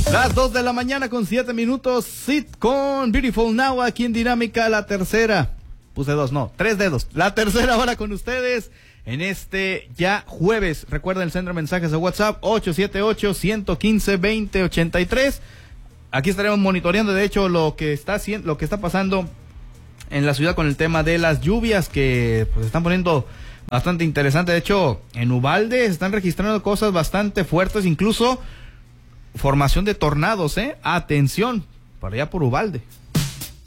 Las 2 de la mañana con 7 minutos. Sit con Beautiful Now aquí en Dinámica, la tercera. Puse 2, no, 3 dedos. La tercera hora con ustedes en este ya jueves. Recuerden el centro de mensajes de WhatsApp 878-115-2083. Aquí estaremos monitoreando, de hecho, lo que está pasando en la ciudad con el tema de las lluvias que pues están poniendo bastante interesante. De hecho, en Uvalde se están registrando cosas bastante fuertes, incluso formación de tornados, Atención, para allá por Uvalde.